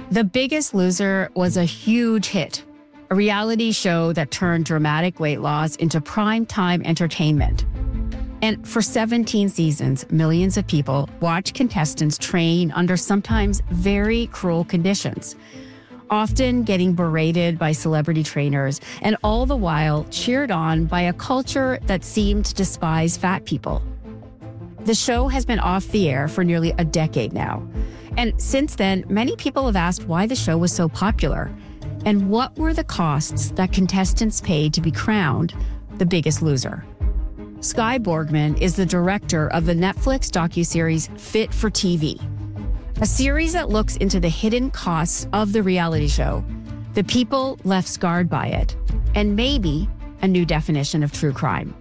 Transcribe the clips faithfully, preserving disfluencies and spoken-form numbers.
The Biggest Loser was a huge hit, a reality show that turned dramatic weight loss into primetime entertainment. And for seventeen seasons, millions of people watched contestants train under sometimes very cruel conditions, often getting berated by celebrity trainers, and all the while cheered on by a culture that seemed to despise fat people. The show has been off the air for nearly a decade now. And since then, many people have asked why the show was so popular and what were the costs that contestants paid to be crowned the biggest loser. Skye Borgman is the director of the Netflix docuseries Fit for T V, a series that looks into the hidden costs of the reality show, the people left scarred by it, and maybe a new definition of true crime.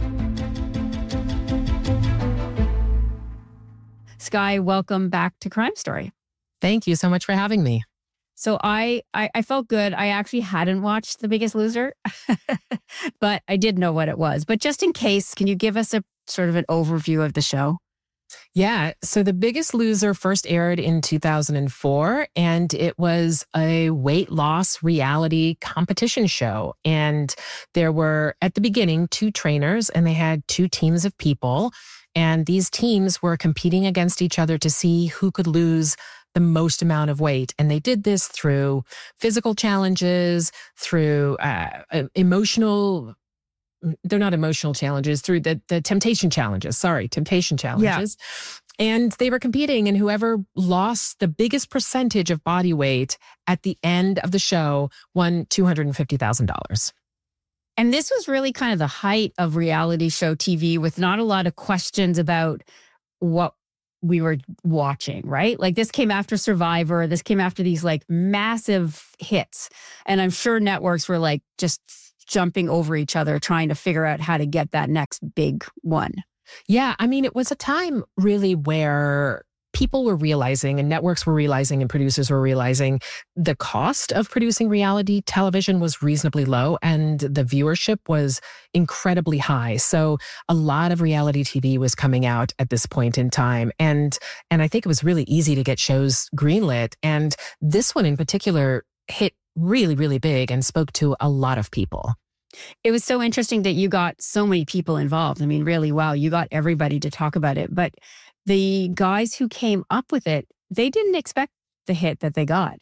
Skye, welcome back to Crime Story. Thank you so much for having me. So I, I, I felt good. I actually hadn't watched The Biggest Loser, but I did know what it was. But just in case, can you give us a sort of an overview of the show? Yeah. So The Biggest Loser first aired in two thousand four, and it was a weight loss reality competition show. And there were, at the beginning, two trainers, and they had two teams of people. And these teams were competing against each other to see who could lose the most amount of weight. And they did this through physical challenges, through uh, emotional, they're not emotional challenges, through the, the temptation challenges. Sorry, temptation challenges. Yeah. And they were competing, and whoever lost the biggest percentage of body weight at the end of the show won two hundred fifty thousand dollars. And this was really kind of the height of reality show T V with not a lot of questions about what we were watching, right? Like this came after Survivor. This came after these like massive hits. And I'm sure networks were like just jumping over each other, trying to figure out how to get that next big one. Yeah. I mean, it was a time really where people were realizing, and networks were realizing, and producers were realizing the cost of producing reality television was reasonably low and the viewership was incredibly high. So a lot of reality T V was coming out at this point in time. And, and I think it was really easy to get shows greenlit. And this one in particular hit really, really big and spoke to a lot of people. It was so interesting that you got so many people involved. I mean, really, wow, you got everybody to talk about it. But the guys who came up with it, they didn't expect the hit that they got.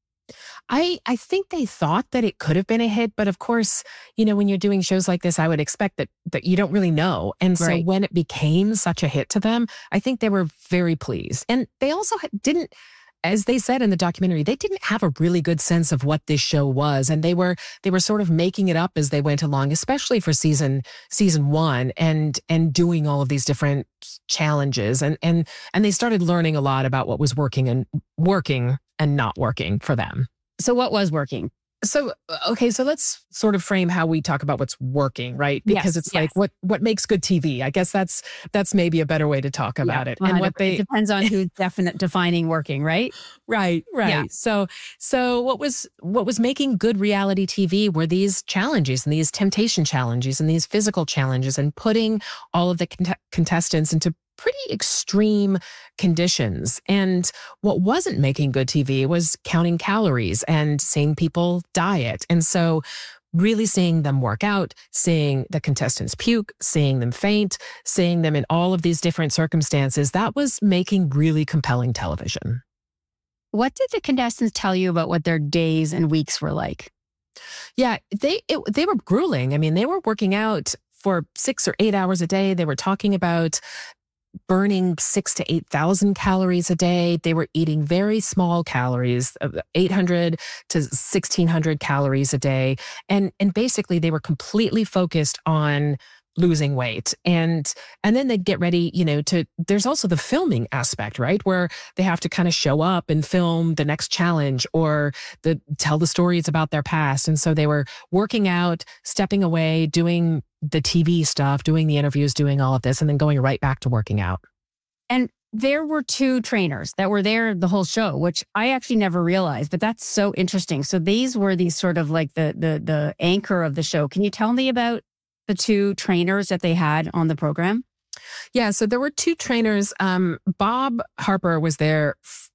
I I think they thought that it could have been a hit, but of course, you know, when you're doing shows like this, I would expect that that you don't really know. And so Right. when it became such a hit to them, I think they were very pleased. And they also had- didn't, as they said in the documentary, they didn't have a really good sense of what this show was. And they were they were sort of making it up as they went along, especially for season season one and and doing all of these different challenges. And and and they started learning a lot about what was working and working and not working for them. So what was working? So, okay, so let's sort of frame how we talk about what's working, right? Because Yes, it's yes. like what what makes good T V. I guess that's that's maybe a better way to talk about Yeah, it. And what it they depends on who's definite defining working, right? Right, right. Yeah. So so what was what was making good reality T V were these challenges and these temptation challenges and these physical challenges and putting all of the cont- contestants into pretty extreme conditions. And what wasn't making good T V was counting calories and seeing people diet. And so really seeing them work out, seeing the contestants puke, seeing them faint, seeing them in all of these different circumstances, that was making really compelling television. What did the contestants tell you about what their days and weeks were like? Yeah, they it, they were grueling. I mean, they were working out for six or eight hours a day. They were talking about burning six to eight thousand calories a day. They were eating very small calories, eight hundred to sixteen hundred calories a day, and and basically they were completely focused on losing weight. And and then they'd get ready, you know, to, there's also the filming aspect, right? Where they have to kind of show up and film the next challenge or the tell the stories about their past. And so they were working out, stepping away, doing the T V stuff, doing the interviews, doing all of this, and then going right back to working out. And there were two trainers that were there the whole show, which I actually never realized, but that's so interesting. So these were these sort of like the the the anchor of the show. Can you tell me about the two trainers that they had on the program? Yeah, so there were two trainers. Um, Bob Harper was there from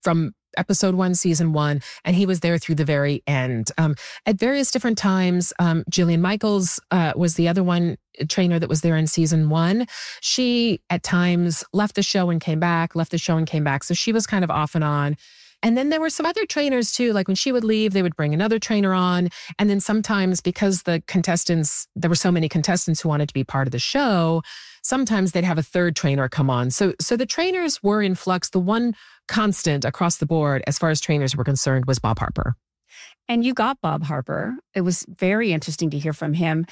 episode one, season one, and he was there through the very end. Um, at various different times, um, Jillian Michaels uh, was the other one trainer that was there in season one. She at times left the show and came back, left the show and came back. So she was kind of off and on. And then there were some other trainers too. Like when she would leave, they would bring another trainer on. And then sometimes because the contestants, there were so many contestants who wanted to be part of the show, sometimes they'd have a third trainer come on. So, so the trainers were in flux. The one constant across the board, as far as trainers were concerned, was Bob Harper. And you got Bob Harper. It was very interesting to hear from him.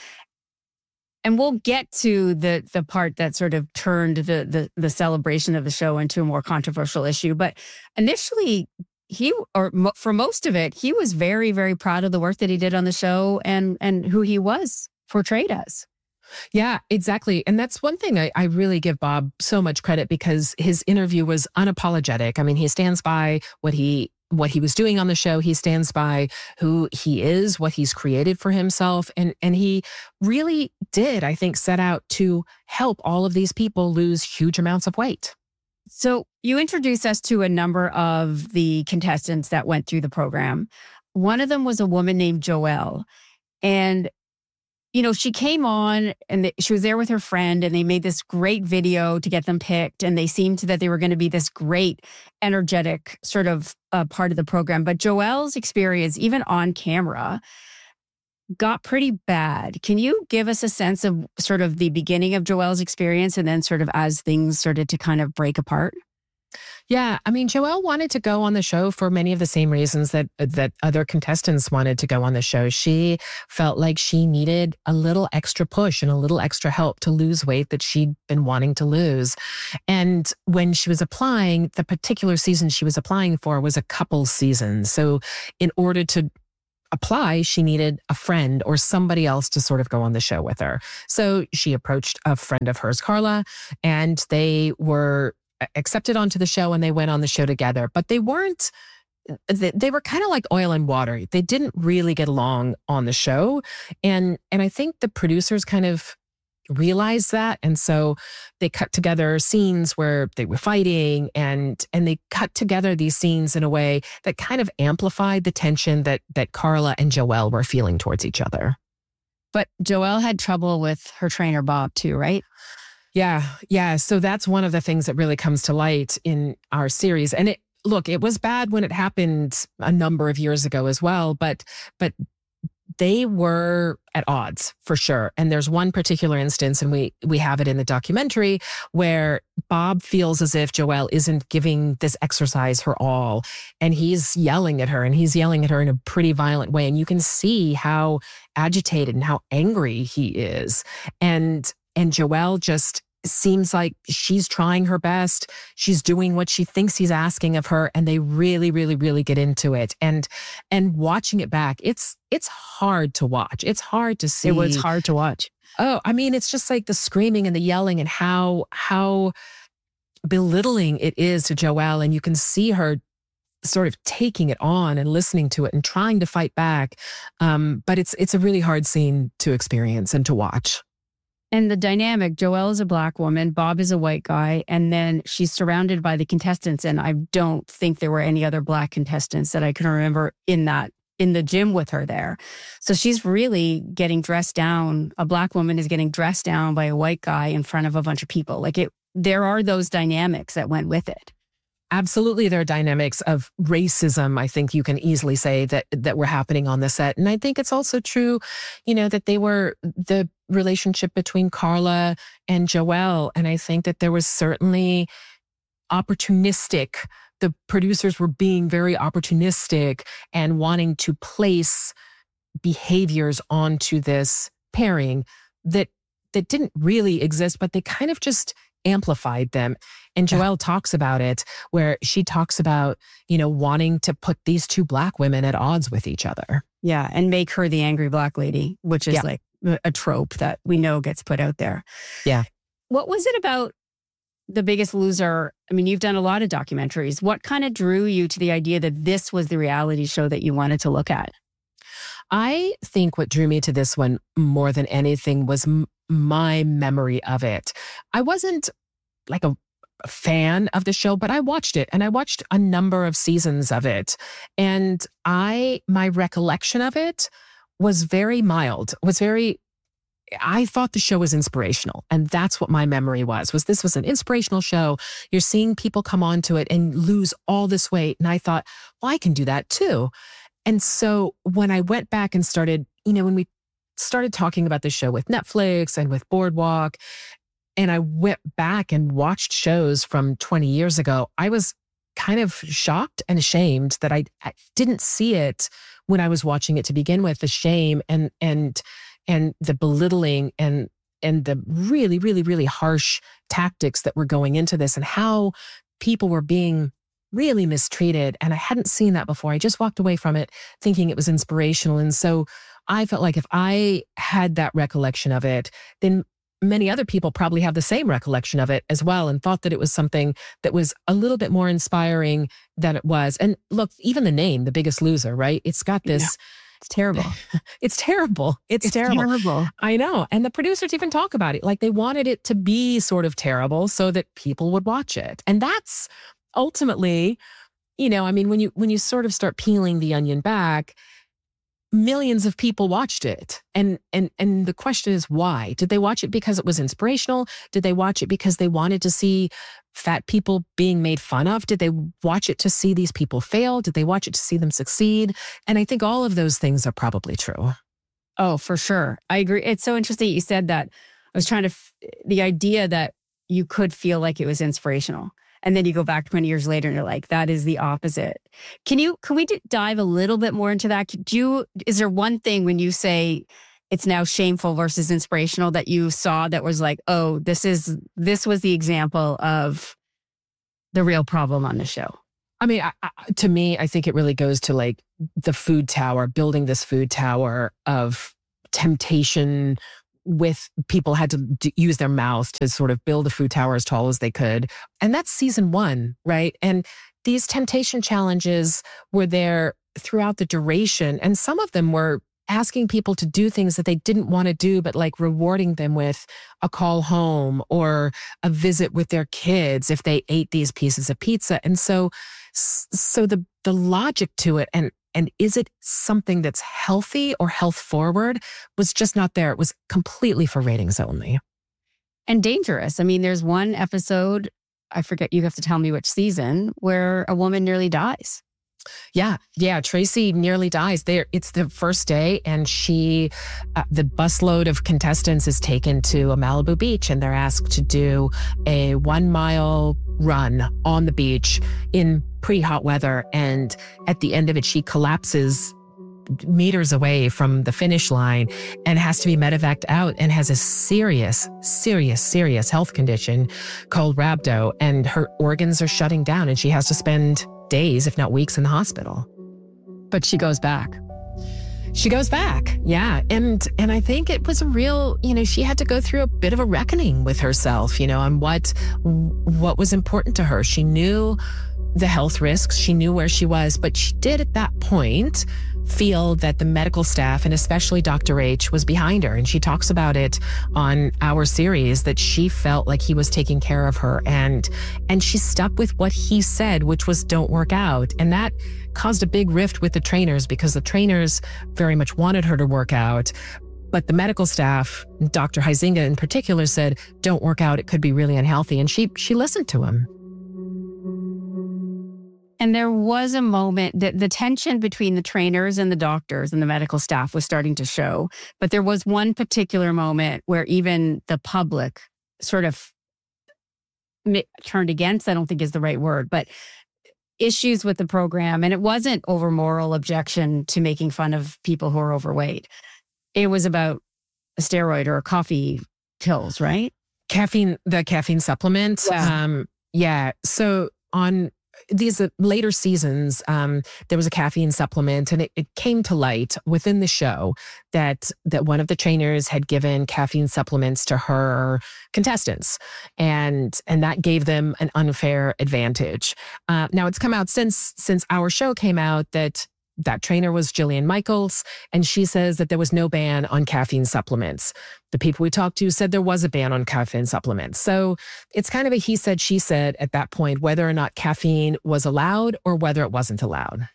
And we'll get to the the part that sort of turned the, the the celebration of the show into a more controversial issue. But initially, he, or mo- for most of it, he was very, very proud of the work that he did on the show and and who he was portrayed as. Yeah, exactly. And that's one thing I, I really give Bob so much credit, because his interview was unapologetic. I mean, he stands by what he what he was doing on the show. He stands by who he is, what he's created for himself. And, and he really did, I think, set out to help all of these people lose huge amounts of weight. So you introduced us to a number of the contestants that went through the program. One of them was a woman named Joelle. And you know, she came on and the, she was there with her friend, and they made this great video to get them picked. And they seemed that they were going to be this great, energetic sort of uh, part of the program. But Joelle's experience, even on camera, got pretty bad. Can you give us a sense of sort of the beginning of Joelle's experience and then sort of as things started to kind of break apart? Yeah, I mean, Joelle wanted to go on the show for many of the same reasons that that other contestants wanted to go on the show. She felt like she needed a little extra push and a little extra help to lose weight that she'd been wanting to lose. And when she was applying, the particular season she was applying for was a couple season. So in order to apply, she needed a friend or somebody else to sort of go on the show with her. So she approached a friend of hers, Carla, and they were accepted onto the show and they went on the show together. But they weren't, they, they were kind of like oil and water. They didn't really get along on the show. And, and I think the producers kind of realized that. And so they cut together scenes where they were fighting, and, and they cut together these scenes in a way that kind of amplified the tension that, that Carla and Joelle were feeling towards each other. But Joelle had trouble with her trainer, Bob, too, right? Yeah, yeah. So that's one of the things that really comes to light in our series. And it, look, it was bad when it happened a number of years ago as well, but, but they were at odds for sure. And there's one particular instance, and we, we have it in the documentary, where Bob feels as if Joelle isn't giving this exercise her all. And he's yelling at her, and he's yelling at her in a pretty violent way. And you can see how agitated and how angry he is. And And Joelle just seems like she's trying her best. She's doing what she thinks he's asking of her. And they really, really, really get into it. And and watching it back, it's it's hard to watch. It's hard to see. It was hard to watch. Oh, I mean, it's just like the screaming and the yelling and how how belittling it is to Joelle. And you can see her sort of taking it on and listening to it and trying to fight back. Um, but it's it's a really hard scene to experience and to watch. And the dynamic, Joelle is a Black woman, Bob is a white guy, and then she's surrounded by the contestants. And I don't think there were any other Black contestants that I can remember in that, in the gym with her there. So she's really getting dressed down. A Black woman is getting dressed down by a white guy in front of a bunch of people. Like it, there are those dynamics that went with it. Absolutely. There are dynamics of racism, I think you can easily say, that that were happening on the set. And I think it's also true, you know, that they were the relationship between Carla and Joelle. And I think that there was certainly opportunistic, the producers were being very opportunistic and wanting to place behaviors onto this pairing that that didn't really exist, but they kind of just amplified them. And Joelle talks about it, where she talks about, you know, wanting to put these two Black women at odds with each other. Yeah. And make her the angry Black lady, which is yeah. like a trope that we know gets put out there. Yeah. What was it about The Biggest Loser? I mean, you've done a lot of documentaries. What kind of drew you to the idea that this was the reality show that you wanted to look at? I think what drew me to this one more than anything was m- my memory of it. I wasn't like a a fan of the show, but I watched it and I watched a number of seasons of it. And I, my recollection of it was very mild, was very, I thought the show was inspirational. And that's what my memory was, was this was an inspirational show. You're seeing people come onto it and lose all this weight. And I thought, well, I can do that too. And so when I went back and started, you know, when we started talking about the show with Netflix and with Boardwalk, and I went back and watched shows from twenty years ago, I was kind of shocked and ashamed that I, I didn't see it when I was watching it to begin with, the shame and, and, and the belittling and, and the really, really, really harsh tactics that were going into this and how people were being really mistreated. And I hadn't seen that before. I just walked away from it thinking it was inspirational. And so I felt like if I had that recollection of it, then many other people probably have the same recollection of it as well and thought that it was something that was a little bit more inspiring than it was. And look, even the name, The Biggest Loser, right? It's got this. Yeah, it's terrible. It's terrible. It's, it's terrible. terrible. I know. And the producers even talk about it. Like they wanted it to be sort of terrible so that people would watch it. And that's ultimately, you know, I mean, when you, when you sort of start peeling the onion back, millions of people watched it. And, and, and the question is why? Did they watch it because it was inspirational? Did they watch it because they wanted to see fat people being made fun of? Did they watch it to see these people fail? Did they watch it to see them succeed? And I think all of those things are probably true. Oh, for sure. I agree. It's so interesting you said that. I was trying to, f- the idea that you could feel like it was inspirational. And then you go back twenty years later and you're like, that is the opposite. Can you, can we d- dive a little bit more into that? Do you, is there one thing when you say it's now shameful versus inspirational that you saw that was like, oh, this is, this was the example of the real problem on the show? I mean, I, I, to me, I think it really goes to like the food tower, building this food tower of temptation with people had to d- use their mouth to sort of build a food tower as tall as they could. And that's season one, right? And these temptation challenges were there throughout the duration. And some of them were asking people to do things that they didn't want to do, but like rewarding them with a call home or a visit with their kids if they ate these pieces of pizza. And so, so the, the logic to it and And is it something that's healthy or health forward was just not there. It was completely for ratings only. And dangerous. I mean, there's one episode, I forget, you have to tell me which season, where a woman nearly dies. Yeah. Yeah. Tracy nearly dies there. It's the first day and she, uh, the busload of contestants is taken to a Malibu beach and they're asked to do a one mile run on the beach in pretty hot weather. And at the end of it, she collapses meters away from the finish line and has to be medevaced out and has a serious, serious, serious health condition called rhabdo. And her organs are shutting down and she has to spend days, if not weeks, in the hospital. But she goes back. She goes back. Yeah. And, and I think it was a real, you know, she had to go through a bit of a reckoning with herself, you know, on what, what was important to her. She knew the health risks. She knew where she was, but she did at that point feel that the medical staff and especially Doctor H was behind her. And she talks about it on our series that she felt like he was taking care of her and, and she stuck with what he said, which was don't work out. And that caused a big rift with the trainers because the trainers very much wanted her to work out. But the medical staff, Doctor Huizinga in particular, said, don't work out. It could be really unhealthy. And she, she listened to him. And there was a moment that the tension between the trainers and the doctors and the medical staff was starting to show. But there was one particular moment where even the public sort of turned against, I don't think is the right word, but issues with the program. And it wasn't over moral objection to making fun of people who are overweight. It was about a steroid or coffee pills, right? Caffeine, the caffeine supplement. Yeah. Um, yeah. So on these uh, later seasons, um, there was a caffeine supplement and it, it came to light within the show that that one of the trainers had given caffeine supplements to her contestants. And and that gave them an unfair advantage. Uh, now, it's come out since since our show came out that that trainer was Jillian Michaels, and she says that there was no ban on caffeine supplements. The people we talked to said there was a ban on caffeine supplements. So it's kind of a he said, she said at that point, whether or not caffeine was allowed or whether it wasn't allowed.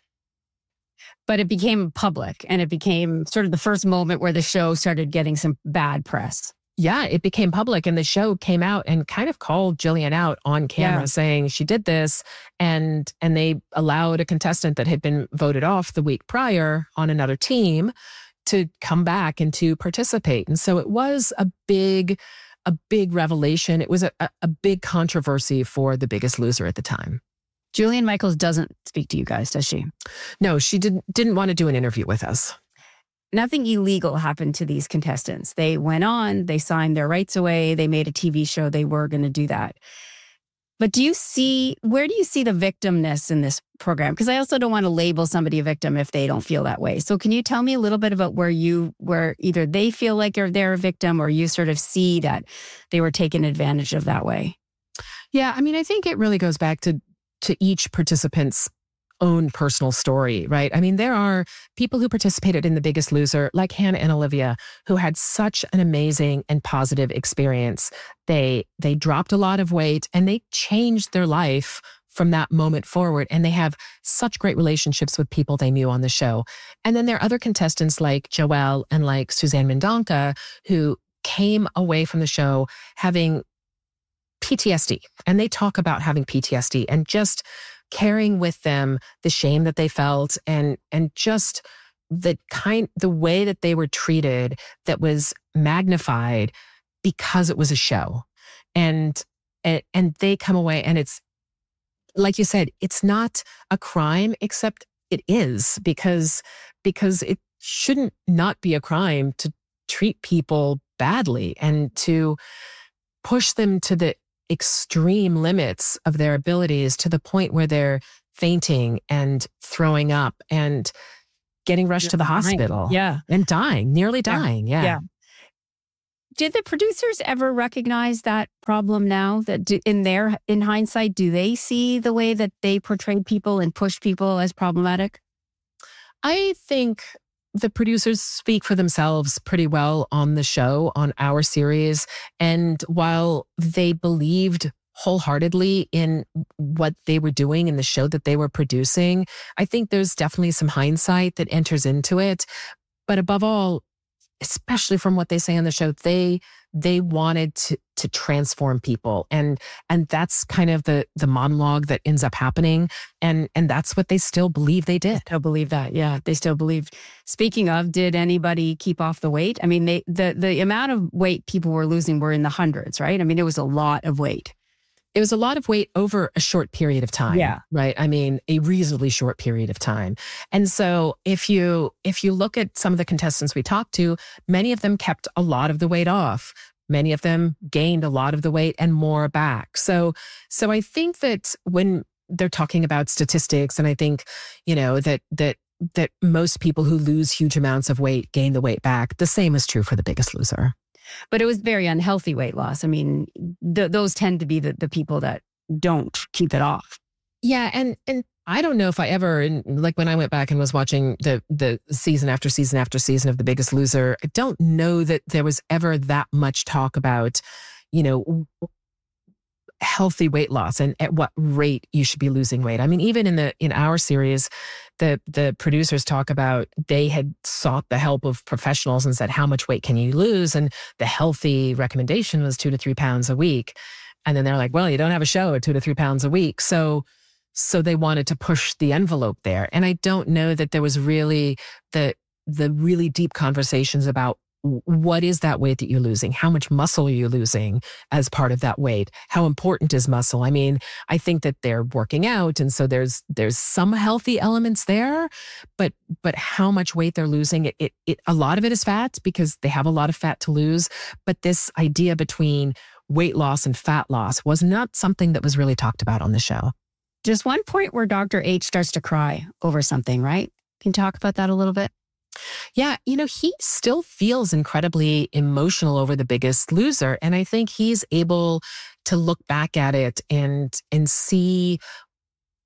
But it became public, and it became sort of the first moment where the show started getting some bad press. Yeah, it became public, and the show came out and kind of called Jillian out on camera, yeah. saying she did this, and and they allowed a contestant that had been voted off the week prior on another team to come back and to participate. And so it was a big, a big revelation. It was a, a big controversy for The Biggest Loser at the time. Jillian Michaels doesn't speak to you guys, does she? No, she didn't didn't want to do an interview with us. Nothing illegal happened to these contestants. They went on, they signed their rights away, they made a T V show, they were going to do that. But do you see, where do you see the victimness in this program? Because I also don't want to label somebody a victim if they don't feel that way. So can you tell me a little bit about where you, where either they feel like they're, they're a victim, or you sort of see that they were taken advantage of that way? Yeah, I mean, I think it really goes back to to each participant's own personal story, right? I mean, there are people who participated in The Biggest Loser, like Hannah and Olivia, who had such an amazing and positive experience. They they dropped a lot of weight, and they changed their life from that moment forward. And they have such great relationships with people they knew on the show. And then there are other contestants like Joelle and like Suzanne Mendonca, who came away from the show having P T S D. And they talk about having P T S D and just carrying with them the shame that they felt, and and just the kind, the way that they were treated that was magnified because it was a show. And, and, and they come away, and it's, like you said, it's not a crime, except it is, because, because it shouldn't not be a crime to treat people badly and to push them to the extreme limits of their abilities, to the point where they're fainting and throwing up and getting rushed You're to the dying. hospital. Yeah. And dying, nearly dying. Yeah. yeah. yeah. Did the producers ever recognize that problem now, that do, in their, in hindsight, do they see the way that they portrayed people and pushed people as problematic? I think the producers speak for themselves pretty well on the show, on our series. And while they believed wholeheartedly in what they were doing in the show that they were producing, I think there's definitely some hindsight that enters into it. But above all, especially from what they say on the show, they they wanted to to transform people, and and that's kind of the the monologue that ends up happening, and and that's what they still believe they did. Still believe that, yeah, they still believe. Speaking of, did anybody keep off the weight? I mean, they the the amount of weight people were losing were in the hundreds, right? I mean, it was a lot of weight. It was a lot of weight over a short period of time. Yeah. Right. I mean, a reasonably short period of time. And so if you if you look at some of the contestants we talked to, many of them kept a lot of the weight off. Many of them gained a lot of the weight and more back. So so I think that when they're talking about statistics, and I think, you know, that that that most people who lose huge amounts of weight gain the weight back, the same is true for The Biggest Loser. But it was very unhealthy weight loss. I mean, th- those tend to be the, the people that don't keep it off. Yeah. And and I don't know if I ever, in, like when I went back and was watching the the season after season after season of The Biggest Loser, I don't know that there was ever that much talk about, you know, healthy weight loss and at what rate you should be losing weight. I mean, even in the in our series, the the producers talk about they had sought the help of professionals and said, how much weight can you lose? And the healthy recommendation was two to three pounds a week. And then they're like, well, you don't have a show at two to three pounds a week. So so they wanted to push the envelope there. And I don't know that there was really the the really deep conversations about what is that weight that you're losing? How much muscle are you losing as part of that weight? How important is muscle? I mean, I think that they're working out, and so there's there's some healthy elements there, but but how much weight they're losing, it, it, it a lot of it is fat because they have a lot of fat to lose. But this idea between weight loss and fat loss was not something that was really talked about on the show. Just one point where Doctor H starts to cry over something, right? Can you talk about that a little bit? Yeah, you know, he still feels incredibly emotional over The Biggest Loser. And I think he's able to look back at it and and see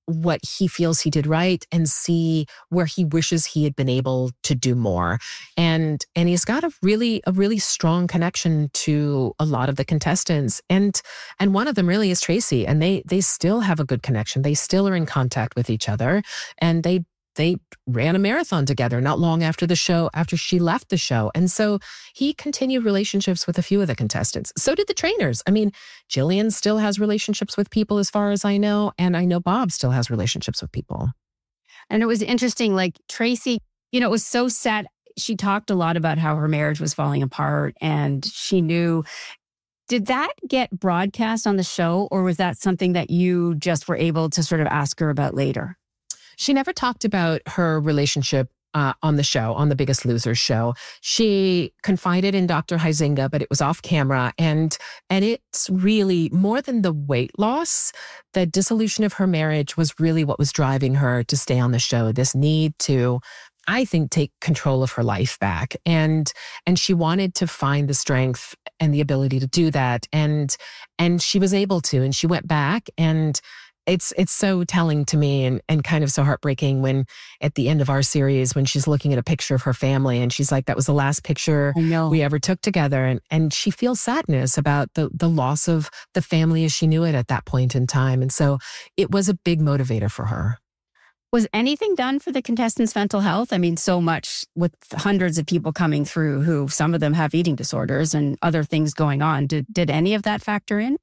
what he feels he did right and see where he wishes he had been able to do more. And and he's got a really a really strong connection to a lot of the contestants. And and one of them really is Tracy. And they they still have a good connection. They still are in contact with each other. And they They ran a marathon together not long after the show, after she left the show. And so he continued relationships with a few of the contestants. So did the trainers. I mean, Jillian still has relationships with people as far as I know. And I know Bob still has relationships with people. And it was interesting, like Tracy, you know, it was so sad. She talked a lot about how her marriage was falling apart and she knew. Did that get broadcast on the show, or was that something that you just were able to sort of ask her about later? She never talked about her relationship uh, on the show, on the Biggest Loser show. She confided in Doctor Huizenga, but it was off camera. And, and it's really more than the weight loss. The dissolution of her marriage was really what was driving her to stay on the show. This need to, I think, take control of her life back. And, and she wanted to find the strength and the ability to do that. And, and she was able to, and she went back. And It's it's so telling to me and, and kind of so heartbreaking when at the end of our series, when she's looking at a picture of her family and she's like, that was the last picture we ever took together. And, and she feels sadness about the, the loss of the family as she knew it at that point in time. And so it was a big motivator for her. Was anything done for the contestants' mental health? I mean, so much with hundreds of people coming through who some of them have eating disorders and other things going on. Did, did any of that factor in?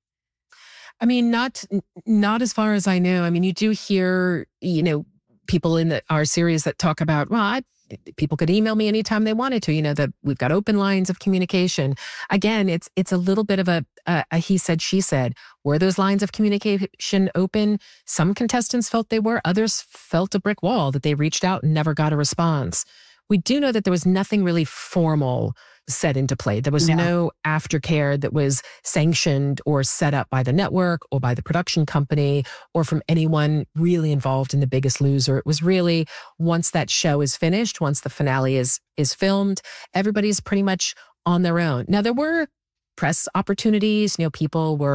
I mean, not not as far as I know. I mean, you do hear, you know, people in the, our series that talk about, well, I, people could email me anytime they wanted to, you know, that we've got open lines of communication. Again, it's it's a little bit of a, a, a he said, she said. Were those lines of communication open? Some contestants felt they were. Others felt a brick wall, that they reached out and never got a response. We do know that there was nothing really formal set into play. There was no. no aftercare that was sanctioned or set up by the network or by the production company or from anyone really involved in The Biggest Loser. It was really, once that show is finished, once the finale is is filmed, everybody's pretty much on their own. Now, there were press opportunities. You know, people were